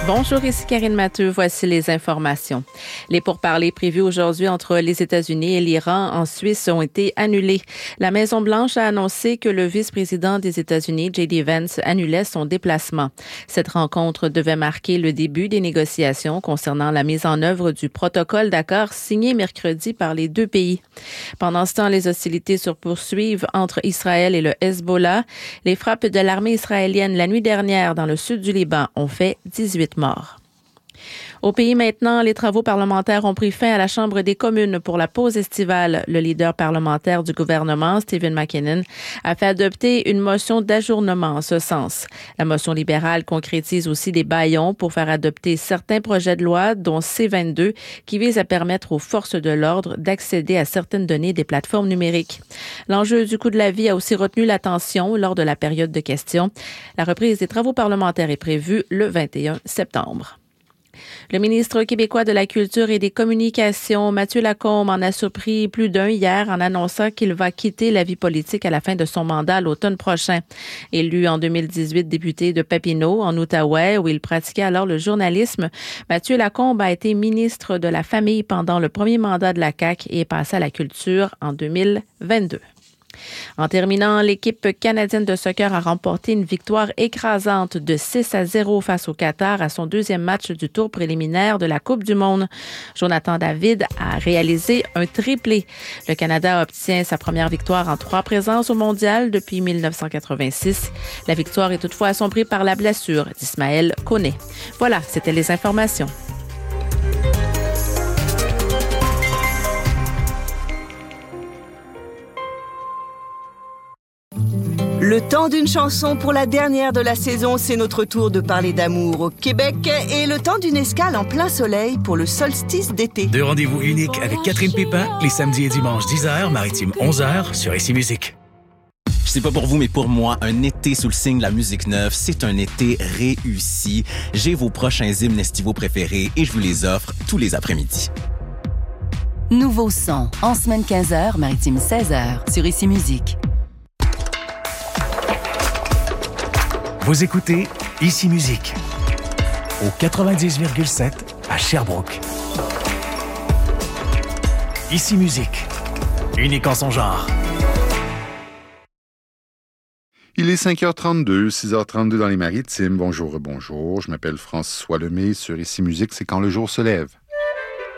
Bonjour, ici Karine Matteux. Voici les informations. Les pourparlers prévus aujourd'hui entre les États-Unis et l'Iran en Suisse ont été annulés. La Maison-Blanche a annoncé que le vice-président des États-Unis, J.D. Vance, annulait son déplacement. Cette rencontre devait marquer le début des négociations concernant la mise en œuvre du protocole d'accord signé mercredi par les deux pays. Pendant ce temps, les hostilités se poursuivent entre Israël et le Hezbollah. Les frappes de l'armée israélienne la nuit dernière dans le sud du Liban ont fait 18 morts. Au pays maintenant, les travaux parlementaires ont pris fin à la Chambre des communes pour la pause estivale. Le leader parlementaire du gouvernement, Stephen McKinnon, a fait adopter une motion d'ajournement en ce sens. La motion libérale concrétise aussi des bâillons pour faire adopter certains projets de loi, dont C-22, qui vise à permettre aux forces de l'ordre d'accéder à certaines données des plateformes numériques. L'enjeu du coût de la vie a aussi retenu l'attention lors de la période de questions. La reprise des travaux parlementaires est prévue le 21 septembre. Le ministre québécois de la Culture et des Communications, Mathieu Lacombe, en a surpris plus d'un hier en annonçant qu'il va quitter la vie politique à la fin de son mandat l'automne prochain. Élu en 2018 député de Papineau, en Outaouais, où il pratiquait alors le journalisme, Mathieu Lacombe a été ministre de la Famille pendant le premier mandat de la CAQ et est passé à la culture en 2022. En terminant, l'équipe canadienne de soccer a remporté une victoire écrasante de 6-0 face au Qatar à son deuxième match du tour préliminaire de la Coupe du Monde. Jonathan David a réalisé un triplé. Le Canada obtient sa première victoire en 3 présences au Mondial depuis 1986. La victoire est toutefois assombrie par la blessure d'Ismaël Koné. Voilà, c'était les informations. Le temps d'une chanson pour la dernière de la saison, c'est notre tour de parler d'amour au Québec et le temps d'une escale en plein soleil pour le solstice d'été. 2 rendez-vous uniques avec Catherine Pépin, les samedis et dimanches 10h, maritime 11h sur ICI Musique. Je sais pas pour vous, mais pour moi, un été sous le signe de la musique neuve, c'est un été réussi. J'ai vos prochains hymnes estivaux préférés et je vous les offre tous les après-midi. Nouveau son, en semaine 15h, maritime 16h sur ICI Musique. Vous écoutez ICI Musique au 90,7 à Sherbrooke. ICI Musique, unique en son genre. Il est 5h32, 6h32 dans les Maritimes. Bonjour, bonjour. Je m'appelle François Lemay. Sur ICI Musique, c'est quand le jour se lève.